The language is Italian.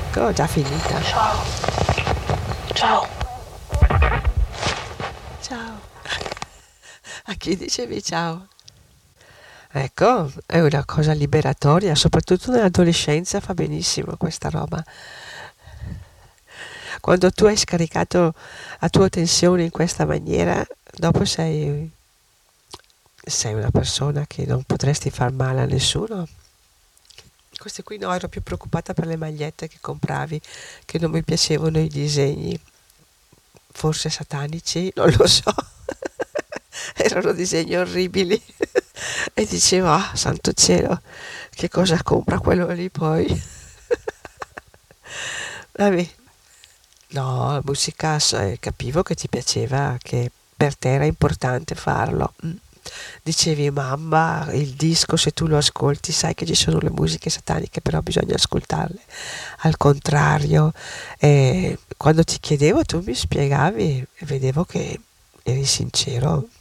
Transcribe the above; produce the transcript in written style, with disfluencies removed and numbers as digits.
ecco, già finita. Ciao. Ciao. Ciao. A chi dicevi ciao? Ecco, è una cosa liberatoria, soprattutto nell'adolescenza fa benissimo questa roba. Quando tu hai scaricato la tua tensione in questa maniera, dopo sei una persona che non potresti far male a nessuno. Queste qui no, ero più preoccupata per le magliette che compravi, che non mi piacevano i disegni, forse satanici, non lo so. Erano disegni orribili. E dicevo, ah, santo cielo, che cosa compra quello lì poi? Vabbè. No, la musica, capivo che ti piaceva, che per te era importante farlo. Dicevi, mamma, il disco se tu lo ascolti sai che ci sono le musiche sataniche, però bisogna ascoltarle. Al contrario, quando ti chiedevo tu mi spiegavi e vedevo che eri sincero.